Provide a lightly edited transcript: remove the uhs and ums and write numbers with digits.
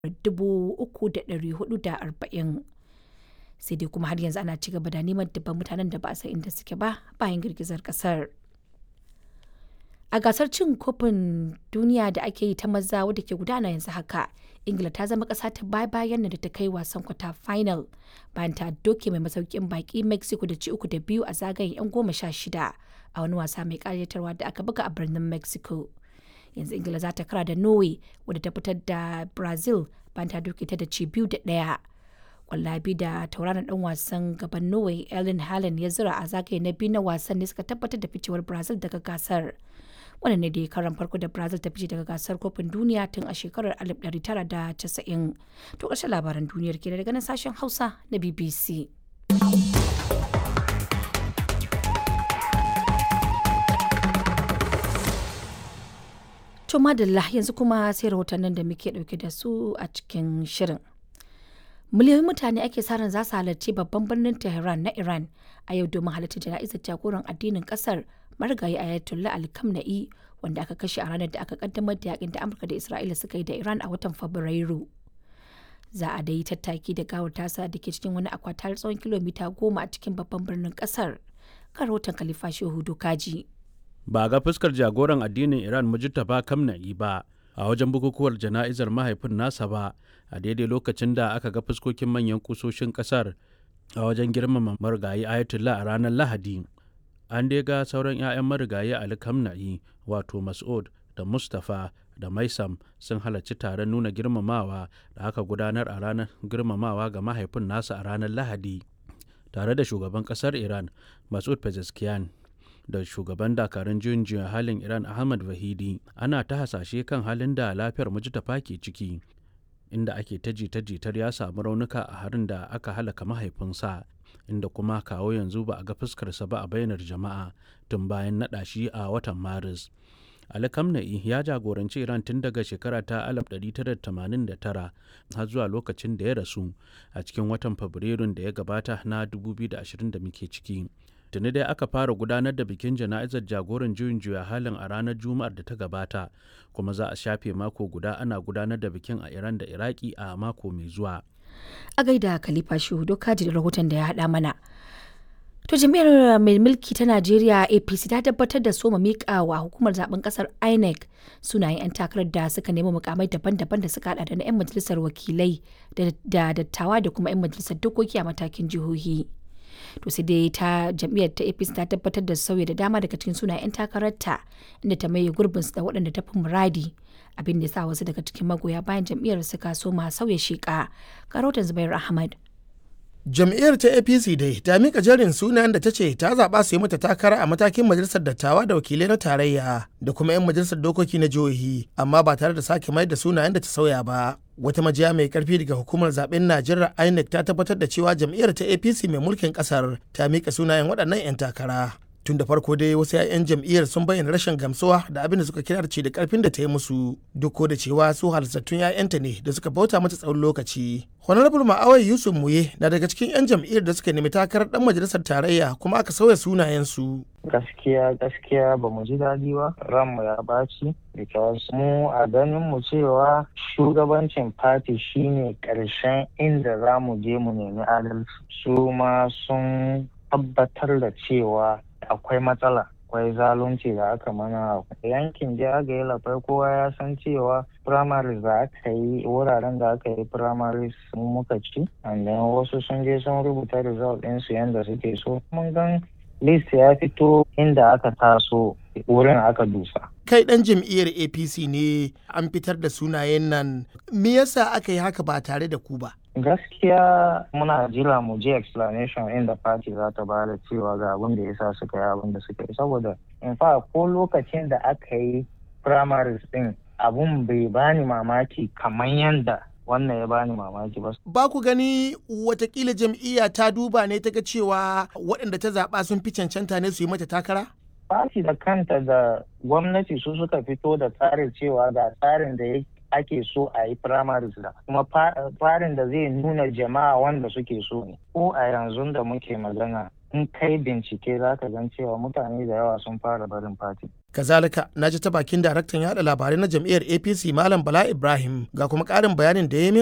3,440. Sai dai kuma har yanzu ana ci gaba da neman dubban mutanen da ba a san inda suke ba bayan girgizar kasar. A gasar cin kofin duniya da ake yi ta maza wadda ke gudana yanzu haka, Ingila ta zama ƙasa ta bayan da ta kai wasan kwata final bayan ta doke mai masaukin baki Mexico da ci 3-2 a zagayen 'yan 16 a wani wasa mai ƙayatarwa da aka buga a birnin Mexico. Yanzu Ingila za ta kara da Norway wadda ta fitar da Brazil bayan ta doke ta da ci 2-1. Kwallabi da tauraron dan wasan gaban Norway Erling Haaland ya zura a zagaye na biyu na wasan ne suka tabbatar da ficewar Brazil daga gasar. Wannan ne da karan farko da Brazil ta fice daga gasar kofin duniya tun a shekarar 1990. To ƙarshen labaran duniyar ke daga nan sashen Hausa na BBC. To madalla yanzu kuma sai rahotannin da muke dauke da su a cikin shirin. Miliyoyin mutane ake sa ran za su halarci babban birnin Tehran na Iran a yau domin halarci jana'izar jagoran addinin kasar marigayi Ayatollah Ali Khamenei wanda aka kashe a ranar da aka kaddamar da yakin da Amurka da Isra'ila suka yi da Iran a watan Fabrairu. Za a da yi tattaki da gawar tasa da ke cikin wani akwatar tsawon kilomita 10 a cikin babban birnin kasar. Kan rahoton Khalifa Shehu Dokaji. Ba ga fuskar jagoran addinin Iran Mujtaba Khamenei ba a wajen bukukuwar jana'izar mahaifin nasa ba a daidai lokacin da aka ga fuskokin manyan kusoshin kasar a wajen girmama marigayi Ayatollah a ranar Lahadi. An dai ga sauran 'ya'yan marigayi Ali Khamenei wato Mas'ud da Mustapha da Maisam sun halarci taron nuna girmamawa da aka gudanar a ranar girmamawa ga mahaifin nasa a ranar Lahadi tare da shugaban kasar Iran Mas'ud Pezeshkian da shugaban dakarun juyin juya halin Iran Ahmad Vahidi. Ana ta hasashe kan halin da lafiyar Mujtaba ke ciki inda ake ta jita-jitar ya samu raunuka a harin da aka halaka mahaifinsa, inda kuma kawo yanzu ba a ga fuskarsa ba a bainar jama'a tun bayan naɗa shi a watan Maris. Ali Khamenei ya jagoranci Iran tun daga shekara ta 1989 har zuwa lokacin da ya rasu a cikin watan Fabrairun da ya gabata na 2020 da muke ciki. Tuni dai aka fara gudanar da bikin jana'izar jagoran juyin juya halin a ranar Juma'ar da ta gabata, kuma za a shafe mako guda ana gudanar da bikin a Iran da Iraki a mako mai zuwa. A gaida Khalifa Shehu Dokaji da rahoton da ya haɗa mana. To jami'ar mai mulki ta Najeriya APC ta tabbatar da soma miƙa wa hukumar zaben kasar INEC sunayen 'yan takarar da suka nemi mukamai daban-daban da suka hada da na 'yan majalisar wakilai da dattawa da kuma 'yan majalisar dokoki a matakin jihohi. To sai dai ta jam'iyyar ta APC ta tabbatar da sauya da dama daga cikin sunayen 'yan takararta inda ta maye gurbin su da waɗanda ta fi muradi, abin da ya sa wasu daga cikin magoya bayan jam'iyyar suka soma sauya sheƙa. Karotan Zubair Ahmad. Jam'iyyar ta APC dai ta mika jerin sunayen da ta ce ta zaɓa su yi mata takara a matakin majalisar dattawa da wakilai na tarayya da kuma 'yan majalisar dokoki na jihohi, amma ba tare da sake mai da sunayen da ta sauya ba. Wata majiya mai karfi daga hukumar zaben Najeriya INEC ta tabbatar da cewa jam'iyyar ta APC mai mulkin kasar ta mika sunayen waɗannan 'yan takara. Tun da farko dai wasu 'ya'yan jam'iyyar sun bayyana rashin gamsuwa da abin da suka kira ce da karfin da ta yi musu, duk da cewa su halittattun 'ya'yanta ne da suka bauta mata tsawon lokaci. Honorable Ma'awai Yusuf Muye na daga cikin 'yan jam'iyyar da suka nemi takarar dan majalisar tarayya kuma aka sauya sunayensu. Gaskiya ba mu ji daɗi ba, ranmu ya baci, because mu a ganin mu cewa shugabancin party shine ƙarshen inda za mu je mu nemi adalci. Su ma sun tabbatar da cewa akwai matsala, akwai zalunci da aka mana yankin jagaye lafai. Kowa ya san cewa primaries da aka yi, wuraren da aka yi primaries muka ci, and then wasu sun je sun rubuta result ɗinsu yadda suke so. Mun gan list ya fito inda aka taso, wurin aka dusa. Kai ɗan jam'iyyar APC ne, an fitar da sunayen nan, me yasa aka yi haka ba tare da ku ba? Gaskiya muna jira mu je explanation inda party za ta bada cewa ga abin da yasa suka yi abin da suka yi, saboda in fa ko lokacin da aka yi primaries din abun bai bani mamaki kamar yanda wannan ya bani mamaki ba. Ba ku gani watakila jam'iyya ta duba ne ta ga cewa waɗanda ta zaɓa sun fi cancanta ne su yi mata takara? Party da kanta da gwamnati su suka fito da tsarin cewa ga tsarin da ake so a yi primaries da kuma farin da zai nuna jama'a wanda suke so ne. Ko a yanzu da muke magana in kai bincike za ka gan cewa mutane da yawa sun fara barin party. Kazalika na ji ta bakin daraktan yaɗa labarai na jam'iyyar APC Malam Bala Ibrahim ga kuma ƙarin bayanin da ya yi min